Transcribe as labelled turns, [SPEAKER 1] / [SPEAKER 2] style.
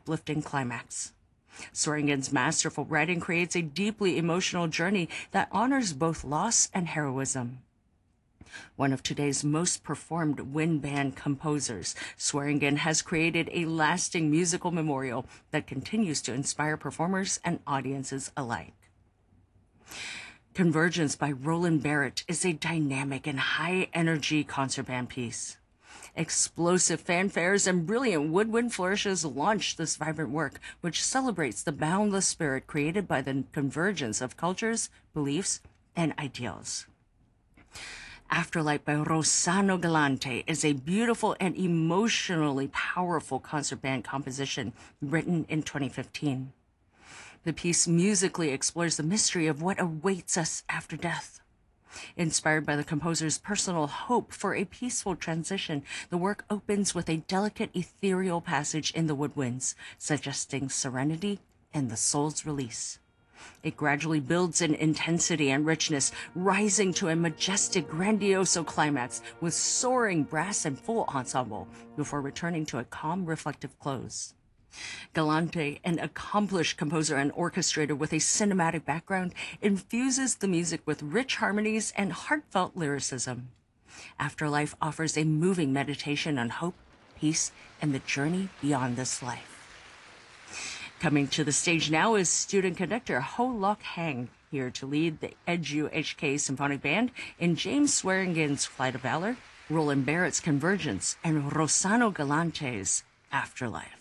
[SPEAKER 1] uplifting climax. Swearingen's masterful writing creates a deeply emotional journey that honors both loss and heroism. One of today's most performed wind band composers, Swearingen has created a lasting musical memorial that continues to inspire performers and audiences alike. Convergence by Roland Barrett is a dynamic and high-energy concert band piece. Explosive fanfares and brilliant woodwind flourishes launch this vibrant work, which celebrates the boundless spirit created by the convergence of cultures, beliefs, and ideals. Afterlife by Rossano Galante is a beautiful and emotionally powerful concert band composition written in 2015. The piece musically explores the mystery of what awaits us after death. Inspired by the composer's personal hope for a peaceful transition, the work opens with a delicate ethereal passage in the woodwinds, suggesting serenity and the soul's release. It gradually builds in intensity and richness, rising to a majestic, grandioso climax with soaring brass and full ensemble, before returning to a calm, reflective close. Galante, an accomplished composer and orchestrator with a cinematic background, infuses the music with rich harmonies and heartfelt lyricism. Afterlife offers a moving meditation on hope, peace, and the journey beyond this life. Coming to the stage now is student conductor Ho Lok Hang, here to lead the EDUHK Symphonic Band in James Swearingen's Flight of Valor, Roland Barrett's Convergence, and Rossano Galante's Afterlife.